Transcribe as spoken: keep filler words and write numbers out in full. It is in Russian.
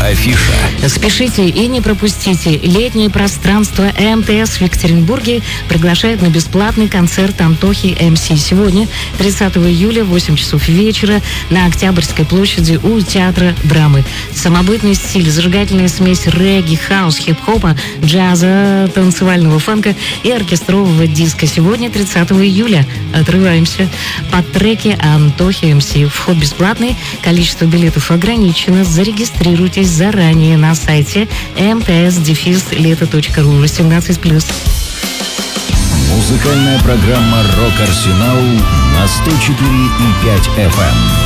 Афиша. Спешите и не пропустите. Летнее пространство МТС в Екатеринбурге приглашает на бесплатный концерт Антохи эм си. Сегодня, тридцатого июля, в восемь часов вечера, на Октябрьской площади у театра драмы. Самобытный стиль, зажигательная смесь регги, хаус, хип-хопа, джаза, танцевального фанка и оркестрового диска. Сегодня, тридцатого июля, отрываемся под треки Антохи эм си. Вход бесплатный, количество билетов ограничено. Зарегистрируйтесь заранее на сайте эм тэ эс дефис лето точка ру. восемнадцать плюс. Музыкальная программа «Рок Арсенал» на сто четыре и пять эф эм.